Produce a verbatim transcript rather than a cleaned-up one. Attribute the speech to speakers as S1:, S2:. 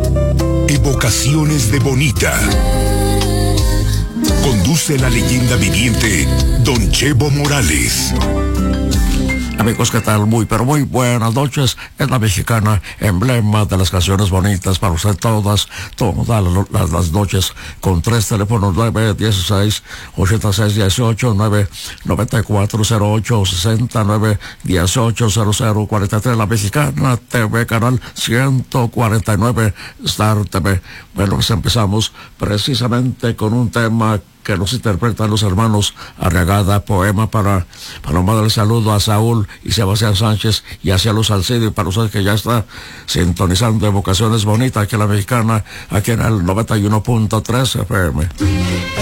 S1: Evocaciones de Bonita. Conduce la leyenda viviente Don Chevo Morales.
S2: Amigos, ¿qué tal? Muy, pero muy buenas noches. Es la mexicana, emblema de las canciones bonitas para usted todas, todas las, las noches, con tres teléfonos: nueve dieciséis, ochenta y seis dieciocho, nueve noventa y cuatro cero ocho sesenta, nueve dieciocho cero cero cuarenta y tres. La mexicana T V, canal ciento cuarenta y nueve, Star T V. Bueno, pues empezamos precisamente con un tema que nos interpretan los hermanos Arriagada, poema para, para mandarle saludo a Saúl y Sebastián Sánchez y hacia los Salcido, y para usted que ya está sintonizando Evocaciones Bonitas, aquí en la mexicana, aquí en el noventa y uno punto tres F M.